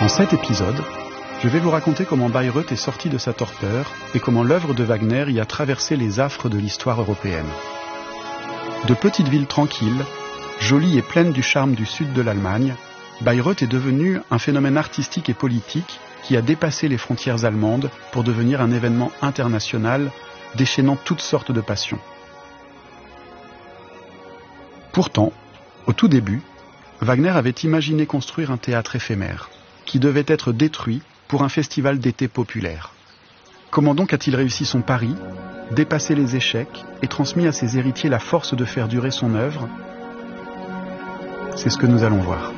Dans cet épisode, je vais vous raconter comment Bayreuth est sorti de sa torpeur et comment l'œuvre de Wagner y a traversé les affres de l'histoire européenne. De petite ville tranquille, jolie et pleine du charme du sud de l'Allemagne, Bayreuth est devenue un phénomène artistique et politique qui a dépassé les frontières allemandes pour devenir un événement international déchaînant toutes sortes de passions. Pourtant, au tout début, Wagner avait imaginé construire un théâtre éphémère, qui devait être détruit pour un festival d'été populaire. Comment donc a-t-il réussi son pari, dépassé les échecs et transmis à ses héritiers la force de faire durer son œuvre ? C'est ce que nous allons voir.